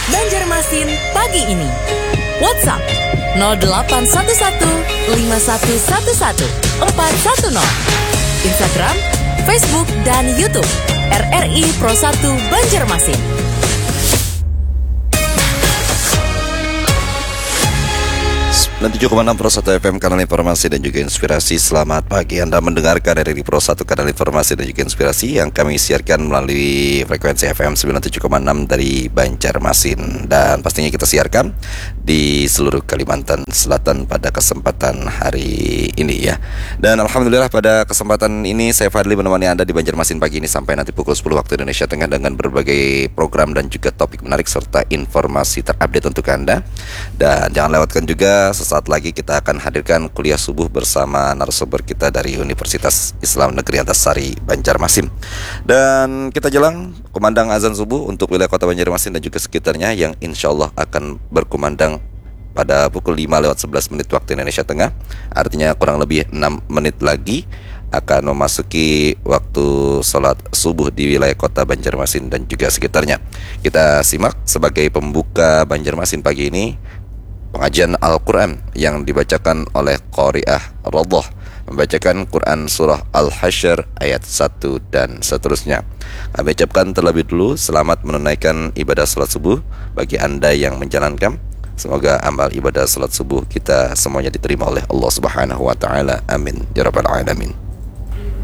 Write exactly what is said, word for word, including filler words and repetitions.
Banjarmasin pagi ini. WhatsApp nol delapan satu satu lima satu satu satu empat satu nol. Instagram, Facebook, dan YouTube R R I Pro satu Banjarmasin. sembilan puluh tujuh koma enam Pro satu F M, kanal informasi dan juga inspirasi. Selamat pagi, Anda mendengarkan R R I Pro satu, kanal informasi dan juga inspirasi yang kami siarkan melalui frekuensi F M sembilan puluh tujuh koma enam dari Banjarmasin. Dan pastinya kita siarkan di seluruh Kalimantan Selatan pada kesempatan hari ini ya. Dan Alhamdulillah pada kesempatan ini saya Fadli menemani Anda di Banjarmasin pagi ini sampai nanti pukul sepuluh waktu Indonesia Tengah dengan berbagai program dan juga topik menarik serta informasi terupdate untuk Anda. Dan jangan lewatkan juga saat lagi kita akan hadirkan kuliah subuh bersama narasumber kita dari Universitas Islam Negeri Antasari Banjarmasin. Dan kita jelang kumandang azan subuh untuk wilayah kota Banjarmasin dan juga sekitarnya yang insya Allah akan berkumandang pada pukul lima lewat sebelas menit waktu Indonesia Tengah. Artinya kurang lebih enam menit lagi akan memasuki waktu sholat subuh di wilayah kota Banjarmasin dan juga sekitarnya. Kita simak sebagai pembuka Banjarmasin pagi ini pengajian Al-Quran yang dibacakan oleh Qari'ah Radhah, membacakan Quran surah Al-Hasyr ayat satu dan seterusnya. Kami ucapkan terlebih dulu selamat menunaikan ibadah salat subuh bagi Anda yang menjalankan. Semoga amal ibadah salat subuh kita semuanya diterima oleh Allah Subhanahu wa taala. Amin ya rabbal alamin.